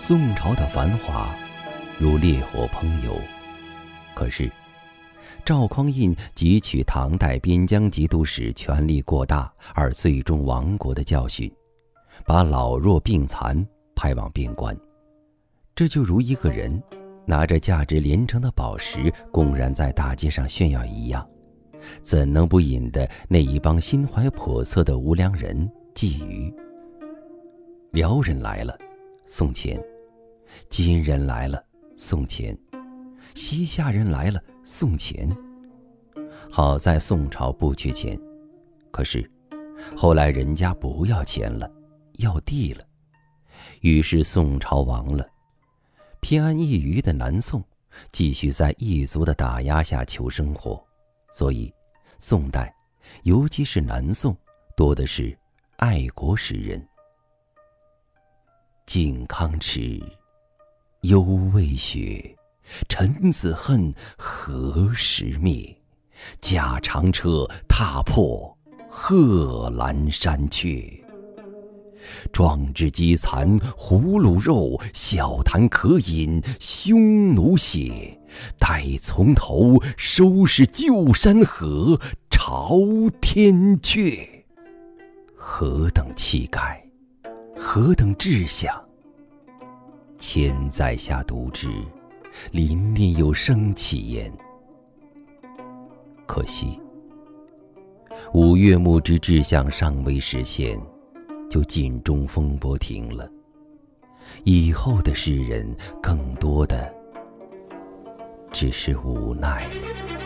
宋朝的繁华如烈火烹油，可是赵匡胤汲取唐代边疆节度使权力过大而最终亡国的教训，把老弱病残派往边关。这就如一个人拿着价值连城的宝石公然在大街上炫耀一样，怎能不引得那一帮心怀叵测的无良人觊觎？辽人来了，送钱；金人来了，送钱；西夏人来了，送钱。好在宋朝不缺钱，可是后来人家不要钱了，要地了，于是宋朝亡了。偏安一隅的南宋继续在异族的打压下求生活，所以宋代尤其是南宋多的是爱国诗人。靖康耻，犹未雪，臣子恨，何时灭？驾长车，踏破贺兰山阙。壮志饥残胡虏肉，笑谈渴饮匈奴血。待从头，收拾旧山河，朝天阙。何等气概，何等志向！千载下独知，临念有生气焉。可惜五岳牧之志向尚未实现，就尽中风波停了。以后的诗人更多的只是无奈了。